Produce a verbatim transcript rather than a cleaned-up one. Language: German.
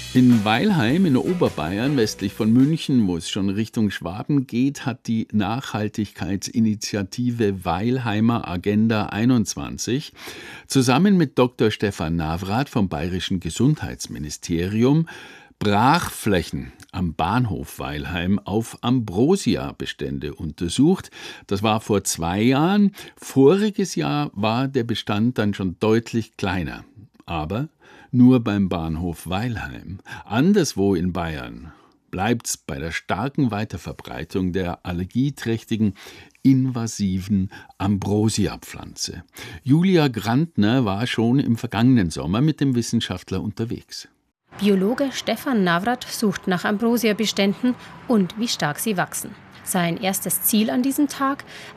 In Weilheim in Oberbayern, westlich von München, wo es schon Richtung Schwaben geht, hat die Nachhaltigkeitsinitiative Weilheimer Agenda einundzwanzig zusammen mit Doktor Stefan Nawrath vom Bayerischen Gesundheitsministerium Brachflächen am Bahnhof Weilheim auf Ambrosia-Bestände untersucht. Das war vor zwei Jahren. Voriges Jahr war der Bestand dann schon deutlich kleiner. Aber nur beim Bahnhof Weilheim. Anderswo in Bayern bleibt's bei der starken Weiterverbreitung der allergieträchtigen, invasiven Ambrosia-Pflanze. Julia Grantner war schon im vergangenen Sommer mit dem Wissenschaftler unterwegs. Biologe Stefan Nawrath sucht nach Ambrosia-Beständen und wie stark sie wachsen. Sein erstes Ziel an diesem Tag: